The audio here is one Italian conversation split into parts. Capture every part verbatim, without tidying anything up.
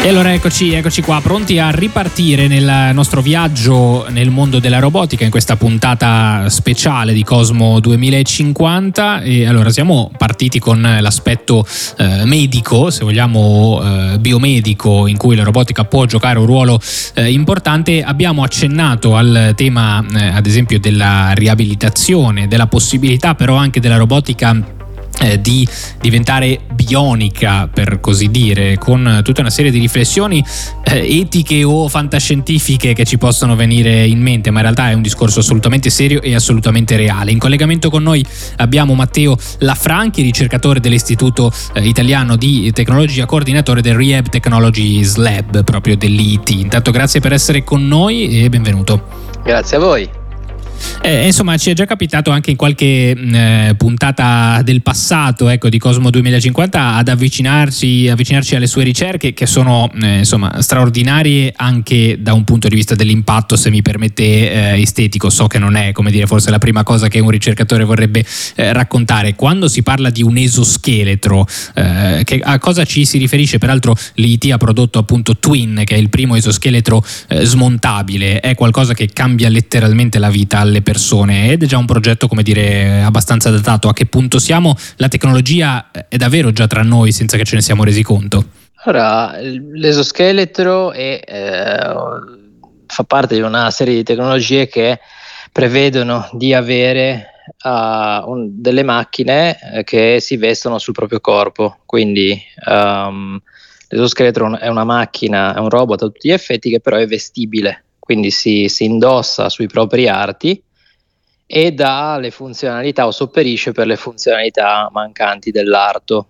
E allora eccoci, eccoci qua, pronti a ripartire nel nostro viaggio nel mondo della robotica in questa puntata speciale di Cosmo duemilacinquanta. E allora siamo partiti con l'aspetto eh, medico, se vogliamo eh, biomedico, in cui la robotica può giocare un ruolo eh, importante. Abbiamo accennato al tema eh, ad esempio della riabilitazione, della possibilità però anche della robotica Eh, di diventare bionica, per così dire, con tutta una serie di riflessioni eh, etiche o fantascientifiche che ci possono venire in mente, ma in realtà è un discorso assolutamente serio e assolutamente reale. In collegamento con noi abbiamo Matteo Lafranchi, ricercatore dell'Istituto eh, Italiano di Tecnologia, coordinatore del Rehab Technologies Lab, proprio dell'I T. Intanto grazie per essere con noi e benvenuto. Grazie a voi. Eh, insomma, ci è già capitato anche in qualche eh, puntata del passato, ecco, di Cosmo duemilacinquanta ad avvicinarci, avvicinarci alle sue ricerche, che sono eh, insomma straordinarie anche da un punto di vista dell'impatto, se mi permette, eh, estetico. So che non è, come dire, forse la prima cosa che un ricercatore vorrebbe eh, raccontare. Quando si parla di un esoscheletro, eh, che, a cosa ci si riferisce? Peraltro l'I T ha prodotto appunto Twin, che è il primo esoscheletro eh, smontabile. È qualcosa che cambia letteralmente la vita alle persone ed è già un progetto, come dire, abbastanza datato. A che punto siamo? La tecnologia è davvero già tra noi senza che ce ne siamo resi conto? Allora, l'esoscheletro è, eh, fa parte di una serie di tecnologie che prevedono di avere uh, un, delle macchine eh, che si vestono sul proprio corpo, quindi um, l'esoscheletro è una macchina, è un robot a tutti gli effetti che però è vestibile, quindi si, si indossa sui propri arti e dà le funzionalità o sopperisce per le funzionalità mancanti dell'arto.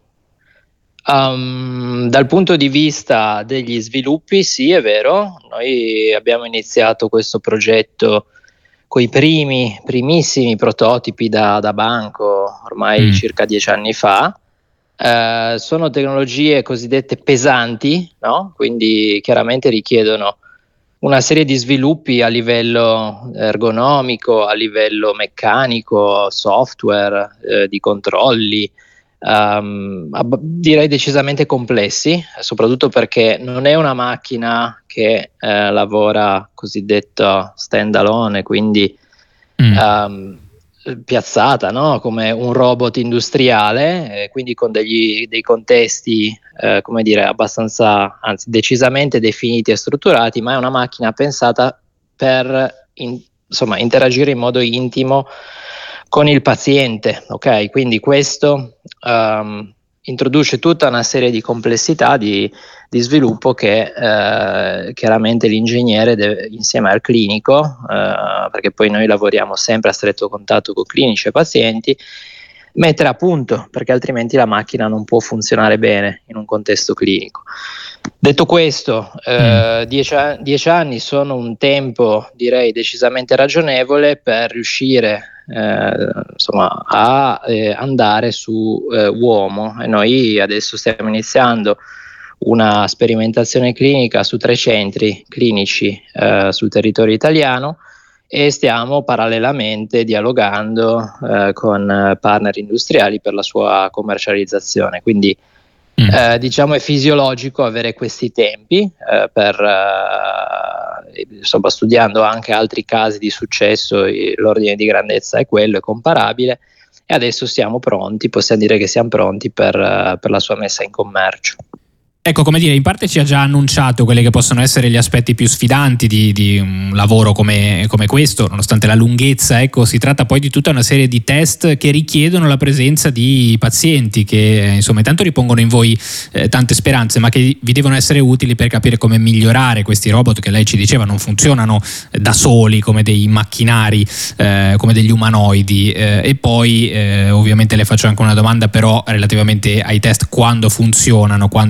Um, dal punto di vista degli sviluppi, sì, è vero, noi abbiamo iniziato questo progetto con i primi, primissimi prototipi da, da banco ormai mm. circa dieci anni fa. Uh, sono tecnologie cosiddette pesanti, no? Quindi chiaramente richiedono una serie di sviluppi a livello ergonomico, a livello meccanico, software, eh, di controlli, um, ab- direi decisamente complessi, soprattutto perché non è una macchina che eh, lavora cosiddetto stand alone, quindi mm. um, piazzata, no? Come un robot industriale, eh, quindi con degli, dei contesti eh, come dire abbastanza, anzi decisamente definiti e strutturati, ma è una macchina pensata per in, insomma interagire in modo intimo con il paziente, ok? Quindi questo um, introduce tutta una serie di complessità di, di sviluppo che eh, chiaramente l'ingegnere deve, insieme al clinico, eh, perché poi noi lavoriamo sempre a stretto contatto con clinici e pazienti, mettere a punto, perché altrimenti la macchina non può funzionare bene in un contesto clinico. Detto questo, eh, dieci, dieci anni sono un tempo, direi, decisamente ragionevole per riuscire Eh, insomma a eh, andare su eh, uomo, e noi adesso stiamo iniziando una sperimentazione clinica su tre centri clinici eh, sul territorio italiano e stiamo parallelamente dialogando eh, con partner industriali per la sua commercializzazione, quindi mm. eh, diciamo è fisiologico avere questi tempi eh, per eh, insomma, studiando anche altri casi di successo, l'ordine di grandezza è quello, è comparabile, e adesso siamo pronti, possiamo dire che siamo pronti per, uh, per la sua messa in commercio. Ecco, come dire, in parte ci ha già annunciato quelli che possono essere gli aspetti più sfidanti di, di un lavoro come, come questo, nonostante la lunghezza. Ecco, si tratta poi di tutta una serie di test che richiedono la presenza di pazienti che, insomma, intanto ripongono in voi eh, tante speranze, ma che vi devono essere utili per capire come migliorare questi robot che lei ci diceva non funzionano da soli come dei macchinari, eh, come degli umanoidi. Eh, e poi, eh, ovviamente, le faccio anche una domanda però relativamente ai test: quando funzionano, quando